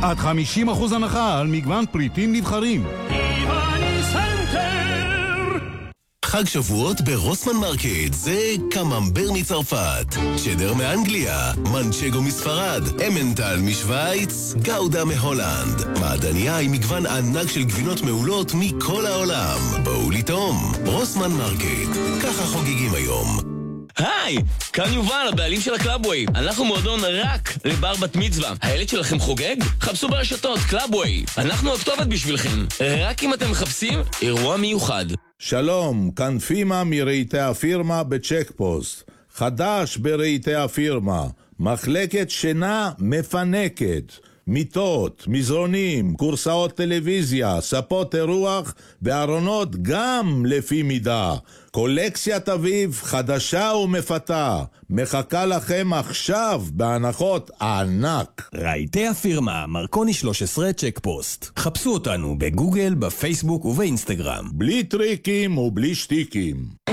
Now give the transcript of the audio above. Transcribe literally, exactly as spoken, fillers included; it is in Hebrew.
עד חמישים אחוז הנחה על מגוון פריטים נבחרים. חג שבועות ברוסמן מרקט זה קממבר מצרפת, צ'דר מאנגליה, מנצ'גו מספרד, אמנטל משוויץ, גאודה מהולנד. מעדניה עם מגוון ענק של גבינות מעולות מכל העולם. בואו לטעום. רוסמן מרקט, ככה חוגגים היום. היי, כאן יובל, הבעלים של הקלאבווי. אנחנו מועדון רק לבר בת מצווה. הילד שלכם חוגג? חפשו ברשתות קלאבווי. אנחנו הכתובת בשבילכם. רק אם אתם מחפשים אירוע מיוחד. שלום, כאן פימה מרהיטי הפירמה בצ'ק פוסט. חדש ברהיטי הפירמה. מחלקת שינה מפנקת. מיטות, מזרונים, קורסאות טלוויזיה, ספות אירוח וארונות גם לפי מידה. קולקציית אביב חדשה ומפתה. מחכה לכם עכשיו בהנחות ענק. רהיטי הפירמה, מרקוני שלוש עשרה צ'ק פוסט. חפשו אותנו בגוגל, בפייסבוק ובאינסטגרם. בלי טריקים ובלי שטיקים.